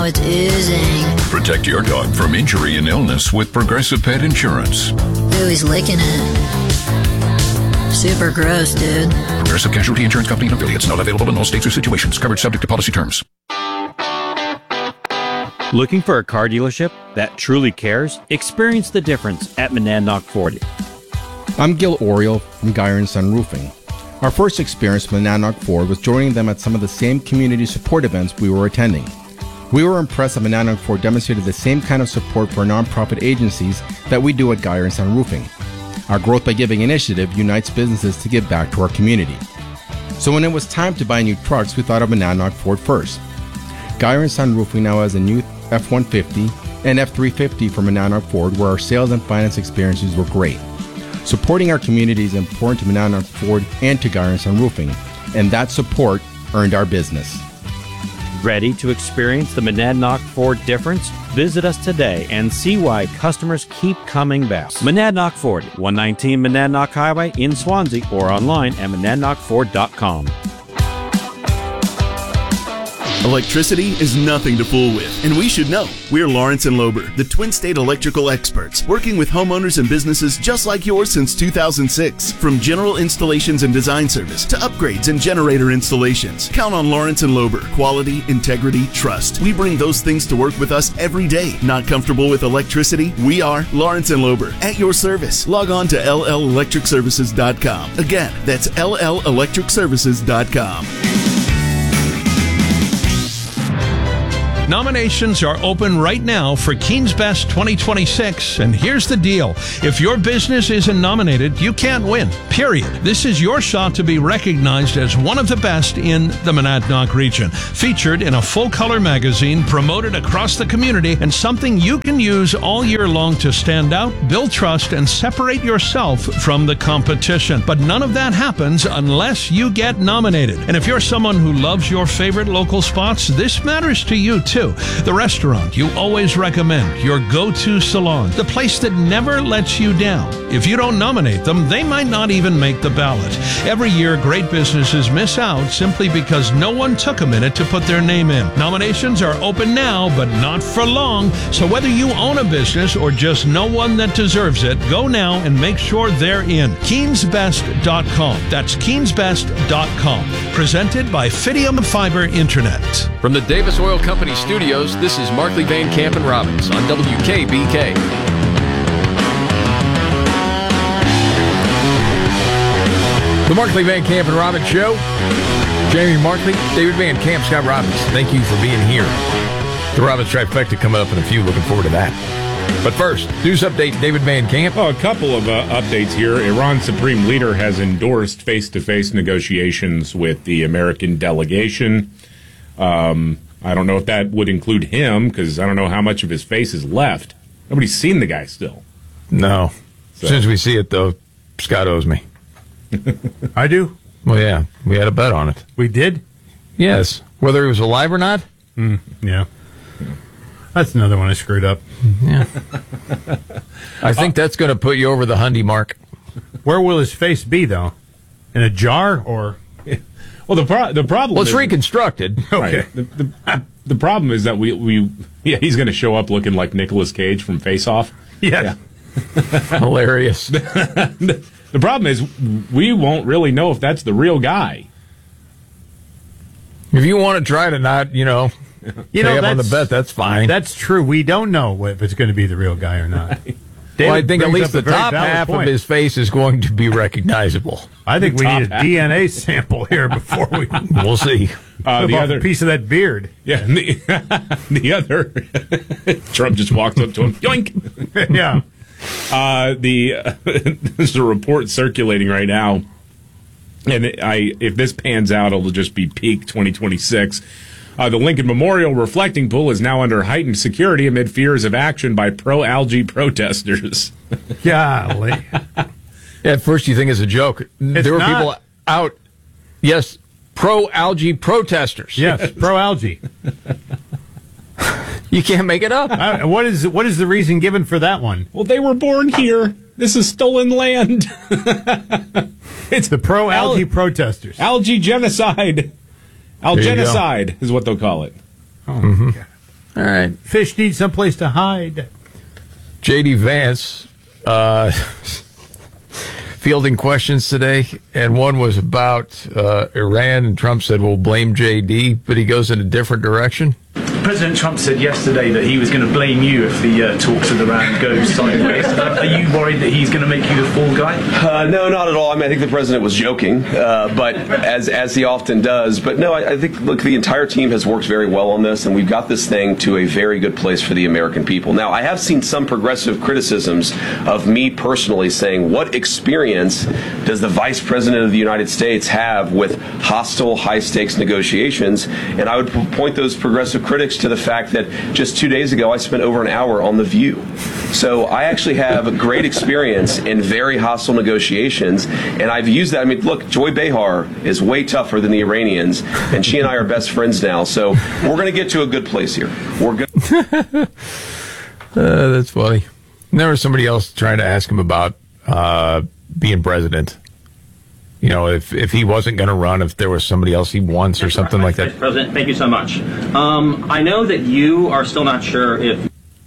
It's oozing. Protect your dog from injury and illness with Progressive Pet Insurance. Ooh, he's licking it. Super gross, dude. Progressive Casualty Insurance Company and affiliates. Not available in all states or situations. Coverage subject to policy terms. Looking for a car dealership that truly cares? Experience the difference at Monadnock Ford. I'm Gil Oriole from Geyer & Son Roofing. Our first experience with Monadnock Ford was joining them at some of the same community support events we were attending. We were impressed that Monadnock Ford demonstrated the same kind of support for nonprofit agencies that we do at Geyer & Son Roofing. Our Growth by Giving initiative unites businesses to give back to our community. So when it was time to buy new trucks, we thought of Monadnock Ford first. Geyer & Son Roofing now has a new F-150 and F-350 from Monadnock Ford, where our sales and finance experiences were great. Supporting our community is important to Monadnock Ford and to Geyer & Son Roofing, and that support earned our business. Ready to experience the Monadnock Ford difference? Visit us today and see why customers keep coming back. Monadnock Ford, 119 Monadnock Highway in Swansea, or online at monadnockford.com. Electricity is nothing to fool with, and we should know. We're Lawrence and Lober, the Twin State electrical experts, working with homeowners and businesses just like yours since 2006. From general installations and design service to upgrades and generator installations, count on Lawrence and Lober. Quality, integrity, trust. We bring those things to work with us every day. Not comfortable with electricity? We are Lawrence and Lober, at your service. Log on to LLElectricServices.com. Again, that's LLElectricServices.com. Nominations are open right now for Keens Best 2026, and here's the deal. If your business isn't nominated, you can't win, period. This is your shot to be recognized as one of the best in the Monadnock region, featured in a full-color magazine, promoted across the community, and something you can use all year long to stand out, build trust, and separate yourself from the competition. But none of that happens unless you get nominated. And if you're someone who loves your favorite local spots, this matters to you too. The restaurant you always recommend, your go-to salon, the place that never lets you down. If you don't nominate them, they might not even make the ballot. Every year, great businesses miss out simply because no one took a minute to put their name in. Nominations are open now, but not for long. So whether you own a business or just know one that deserves it, go now and make sure they're in. KeensBest.com. That's KeensBest.com. Presented by Fidium Fiber Internet. From the Davis Oil Company Studios, this is Markley, Van Camp, and Robbins on WKBK. The Markley, Van Camp, and Robbins Show. Jamie Markley, David Van Camp, Scott Robbins. Thank you for being here. The Robbins Trifecta coming up in a few. Looking forward to that. But first, news update, David Van Camp. Oh, a couple of updates here. Iran's supreme leader has endorsed face-to-face negotiations with the American delegation. I don't know if that would include him, because I don't know how much of his face is left. Nobody's seen the guy still. No. So. As soon as we see it, though, Scott owes me. I do? Well, yeah. We had a bet on it. We did? Yes. Whether he was alive or not? Yeah. That's another one I screwed up. Yeah. I think that's going to put you over the Hyundai mark. Where will his face be, though? In a jar, or... Well, the problem. Well, it's reconstructed. Okay. Right. The problem is that he's going to show up looking like Nicolas Cage from Face Off. Yes. Yeah. Hilarious. The problem is we won't really know if that's the real guy. If you want to try to not, pay up on the bet, that's fine. That's true. We don't know if it's going to be the real guy or not. Well, I think at least the top half of his face is going to be recognizable. I think we need a DNA sample here before we... We'll see. The other piece of that beard. Yeah, the other... Trump just walked up to him. Yoink! Yeah. There's a report circulating right now, and if this pans out, it'll just be peak 2026. The Lincoln Memorial reflecting pool is now under heightened security amid fears of action by pro-algae protesters. Golly. At first you think it's a joke. There were people out, yes, pro-algae protesters. Yes, pro-algae. You can't make it up. What is the reason given for that one? Well, they were born here. This is stolen land. It's the pro-algae protesters. Algae genocide. Algenocide is what they'll call it. Oh, my God. All right. Fish need someplace to hide. J.D. Vance fielding questions today, and one was about Iran, and Trump said, we'll blame J.D., but he goes in a different direction. President Trump said yesterday that he was going to blame you if the talks with Iran go sideways. Are you worried that he's going to make you the fall guy? No, not at all. I mean, I think the president was joking, but as he often does. But no, I think, look, the entire team has worked very well on this, and we've got this thing to a very good place for the American people. Now, I have seen some progressive criticisms of me personally saying, what experience does the Vice President of the United States have with hostile, high-stakes negotiations? And I would point those progressive critics to the fact that just 2 days ago I spent over an hour on The View. So I actually have a great experience in very hostile negotiations, and I've used that. I mean, look, Joy Behar is way tougher than the Iranians, and she and I are best friends now. So we're going to get to a good place here. We're good. That's funny. And there was somebody else trying to ask him about being president. You know, if he wasn't going to run, if there was somebody else he wants or something like that. Vice President, thank you so much. I know that you are still not sure if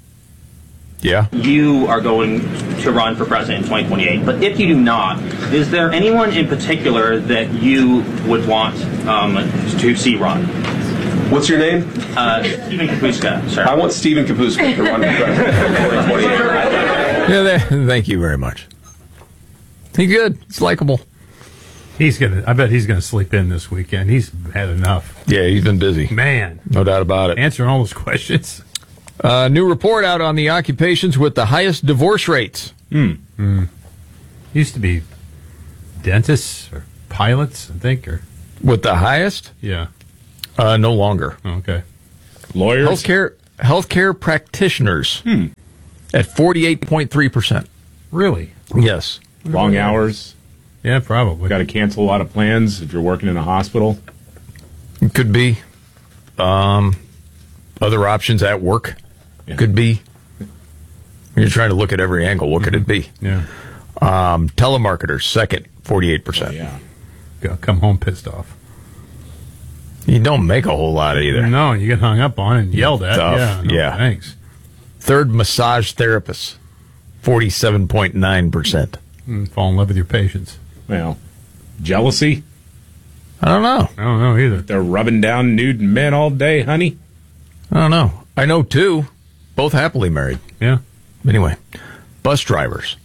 you are going to run for president in 2028, but if you do not, is there anyone in particular that you would want to see run? What's your name? Stephen Kapuska, sir. I want Stephen Kapuska to run for president in 2028. Thank you very much. He's good. It's likable. I bet he's gonna sleep in this weekend. He's had enough. Yeah, he's been busy. Man. No doubt about it. Answering all those questions. New report out on the occupations with the highest divorce rates. Used to be dentists or pilots, I think, or with the highest? Yeah. No longer. Okay. Lawyers? Healthcare practitioners at 48.3%. Really? Yes. Long hours. Yeah, probably. Got to cancel a lot of plans if you're working in a hospital. It could be. Other options at work. Could be. You're trying to look at every angle. What could it be? Yeah. Telemarketers, second, 48%. Yeah. Come home pissed off. You don't make a whole lot either. No, you get hung up on and yelled at. Tough. Yeah. Thanks. Third, massage therapists, 47.9%. Fall in love with your patients. Well, jealousy? I don't know. I don't know either. They're rubbing down nude men all day, honey. I don't know. I know two, both happily married. Yeah. Anyway, bus drivers.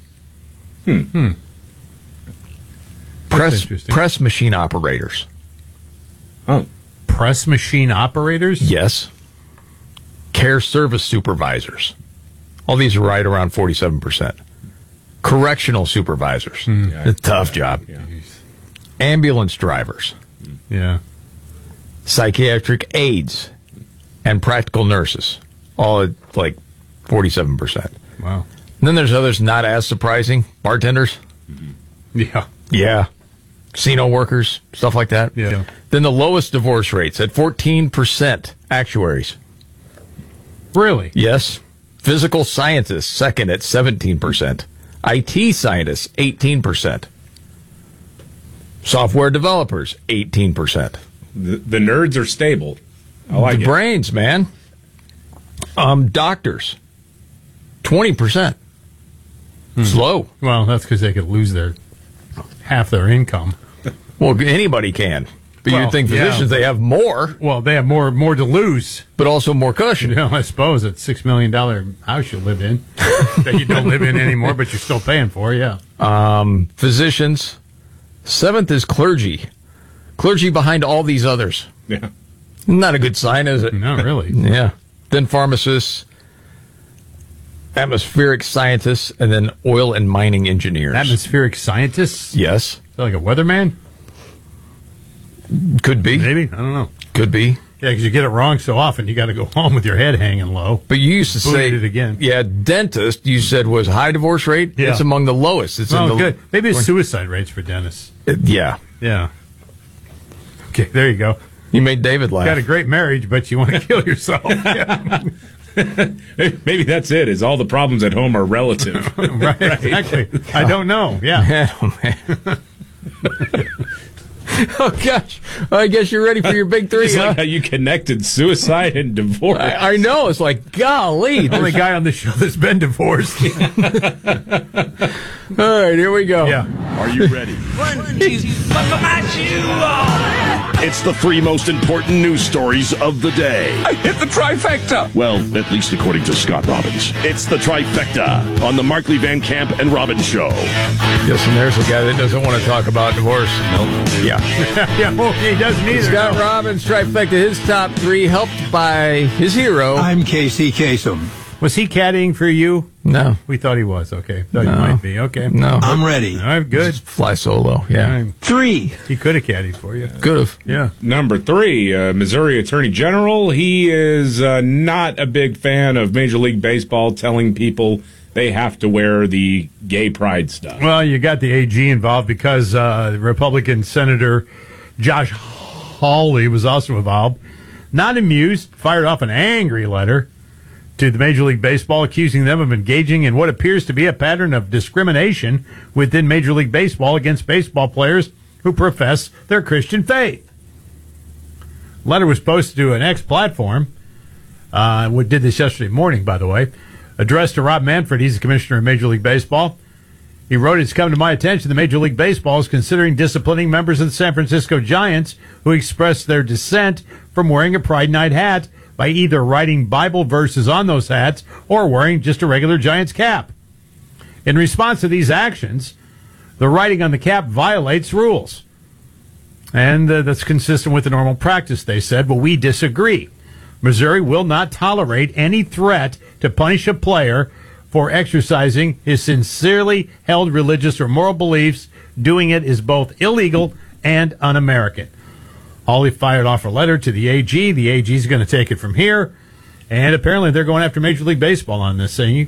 Press machine operators. Oh. Press machine operators? Yes. Care service supervisors. All these are right around 47%. Correctional supervisors. A tough job. Yeah. Ambulance drivers. Yeah. Psychiatric aides and practical nurses. All at like 47%. Wow. And then there's others not as surprising. Bartenders. Yeah. Yeah. Casino workers, stuff like that. Yeah. Then the lowest divorce rates at 14%. Actuaries. Really? Yes. Physical scientists, second at 17%. IT scientists, 18%. Software developers, 18%. The nerds are stable. I like the brains, man. Doctors, 20%. It's low. Well, that's because they could lose half their income. Well, anybody can. But you'd think physicians, they have more. Well, they have more to lose. But also more cushion. I suppose it's $6 million house you live in that you don't live in anymore, but you're still paying for, yeah. Physicians. Seventh is clergy. Clergy behind all these others. Yeah. Not a good sign, is it? No, really. Yeah. Then pharmacists, atmospheric scientists, and then oil and mining engineers. Atmospheric scientists? Yes. Is that like a weatherman? Could be. Maybe. I don't know. Could be. Yeah, because you get it wrong so often, you got to go home with your head hanging low. But you used to say it again. Yeah, dentist. You said was high divorce rate. Yeah. It's among the lowest. It's good. Maybe it's suicide rates for dentists. Yeah. Yeah. Okay, there you go. You made David laugh. Got a great marriage, but you want to kill yourself. Maybe that's it. Is all the problems at home are relative. Right. Exactly. I don't know. Yeah. Oh, man. Oh, gosh. I guess you're ready for your big three, It's huh? like how you connected suicide and divorce. I know. It's like, golly. The only guy on the show that's been divorced. All right, here we go. Yeah. Are you ready? It's the three most important news stories of the day. I hit the trifecta. Well, at least according to Scott Robbins. It's the trifecta on the Markley, Van Camp, and Robbins Show. Yes, and there's a guy that doesn't want to talk about divorce. Nope. Yeah. Yeah, well, he doesn't either. Scott Robbins, trifecta, his top three, helped by his hero. I'm Casey Kasem. Was he caddying for you? No. We thought he was. Okay. Thought he No. might be. Okay. No. I'm ready. All right, good. Fly solo, yeah. Three. He could have caddied for you. Could have. Yeah. Number 3, Missouri Attorney General. He is not a big fan of Major League Baseball telling people they have to wear the gay pride stuff. Well, you got the AG involved because Republican Senator Josh Hawley was also involved. Not amused, fired off an angry letter to the Major League Baseball, accusing them of engaging in what appears to be a pattern of discrimination within Major League Baseball against baseball players who profess their Christian faith. Letter was posted to an X platform. We did this yesterday morning, by the way. Addressed to Rob Manfred. He's the commissioner of Major League Baseball. He wrote, "It's come to my attention that Major League Baseball is considering disciplining members of the San Francisco Giants who expressed their dissent from wearing a Pride Night hat by either writing Bible verses on those hats or wearing just a regular Giants cap. In response to these actions, the writing on the cap violates rules. And that's consistent with the normal practice, they said. But we disagree. Missouri will not tolerate any threat to punish a player for exercising his sincerely held religious or moral beliefs. Doing it is both illegal and un-American." Hawley fired off a letter to the AG. The AG is going to take it from here. And apparently they're going after Major League Baseball on this, saying